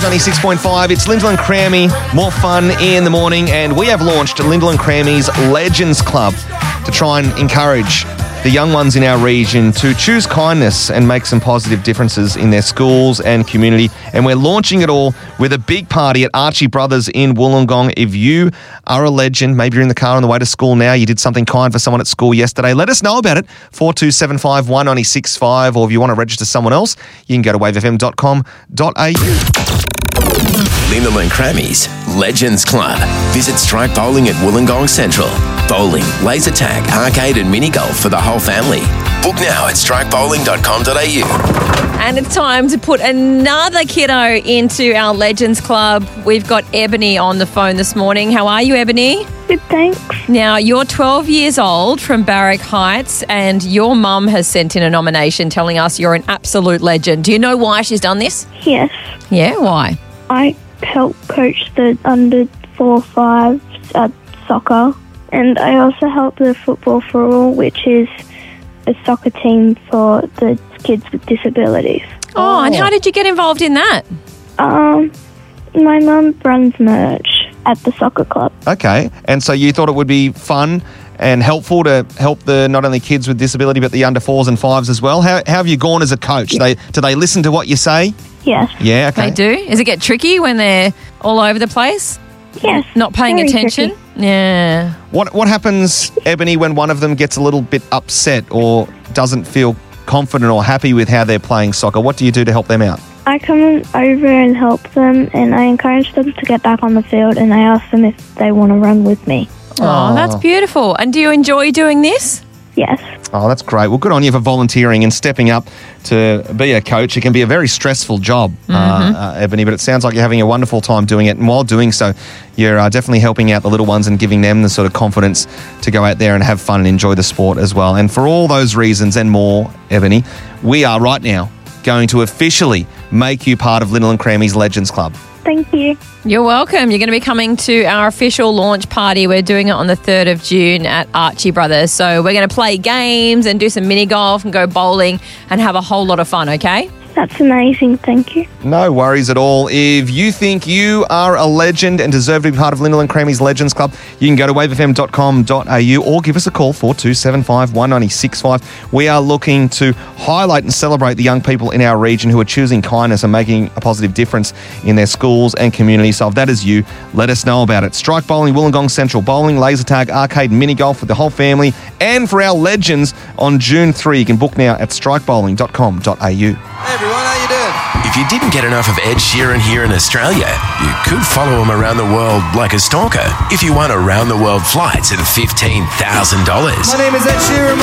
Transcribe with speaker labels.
Speaker 1: 96.5. It's Lyndall and Crammy. More fun in the morning. And we have launched Lyndall and Crammy's Legends Club to try and encourage the young ones in our region to choose kindness and make some positive differences in their schools and community. And we're launching it all with a big party at Archie Brothers in Wollongong. If you are a legend, maybe you're in the car on the way to school now, you did something kind for someone at school yesterday, let us know about it. 4275 196.5, or if you want to register someone else, you can go to wavefm.com.au.
Speaker 2: Lyndall and Crammy's Legends Club. Visit Strike Bowling at Wollongong Central. Bowling, laser tag, arcade and mini golf for the whole family. Book now at strikebowling.com.au.
Speaker 3: And it's time to put another kiddo into our Legends Club. We've got Ebony on the phone this morning. How are you, Ebony?
Speaker 4: Good, thanks.
Speaker 3: Now, you're 12 years old from Barrack Heights, and your mum has sent in a nomination telling us you're an absolute legend. Do you know why she's done this?
Speaker 4: Yes.
Speaker 3: Yeah, why?
Speaker 4: I help coach the under 4-5s at soccer, and I also help the Football for All, which is a soccer team for the kids with disabilities.
Speaker 3: Oh, and how did you get involved in that?
Speaker 4: My mum runs merch at the soccer club.
Speaker 1: Okay. And so you thought it would be fun and helpful to help the not only kids with disability but the under 4s and 5s as well. How have you gone as a coach? Do they listen to what you say?
Speaker 4: Yes.
Speaker 1: Yeah, okay.
Speaker 3: They do? Does it get tricky when they're all over the place?
Speaker 4: Yes.
Speaker 3: Not paying
Speaker 4: very
Speaker 3: attention?
Speaker 4: tricky.
Speaker 3: Yeah.
Speaker 1: What happens, Ebony, when one of them gets a little bit upset or doesn't feel confident or happy with how they're playing soccer? What do you do to help them out?
Speaker 4: I come over and help them, and I encourage them to get back on the field, and I ask them if they want to run with me.
Speaker 3: Oh, that's beautiful. And do you enjoy doing this?
Speaker 4: Yes.
Speaker 1: Oh, that's great. Well, good on you for volunteering and stepping up to be a coach. It can be a very stressful job, Ebony, but it sounds like you're having a wonderful time doing it. And while doing so, you're definitely helping out the little ones and giving them the sort of confidence to go out there and have fun and enjoy the sport as well. And for all those reasons and more, Ebony, we are right now going to officially make you part of Lyndall and Crammy's Legends Club.
Speaker 4: Thank you.
Speaker 3: You're welcome. You're going to be coming to our official launch party. We're doing it on the 3rd of June at Archie Brothers. So we're going to play games and do some mini golf and go bowling and have a whole lot of fun, okay?
Speaker 4: That's amazing. Thank you.
Speaker 1: No worries at all. If you think you are a legend and deserve to be part of Lyndall and Crammy's Legends Club, you can go to wavefm.com.au or give us a call, 4275 196.5. We are looking to highlight and celebrate the young people in our region who are choosing kindness and making a positive difference in their schools and communities. So if that is you, let us know about it. Strike Bowling, Wollongong Central, bowling, laser tag, arcade, mini golf for the whole family. And for our legends on June 3, you can book now at strikebowling.com.au.
Speaker 5: Hey everyone, how you doing?
Speaker 2: If you didn't get enough of Ed Sheeran here in Australia, you could follow him around the world like a stalker if you won around-the-world flights at $15,000.
Speaker 5: My name is Ed Sheeran.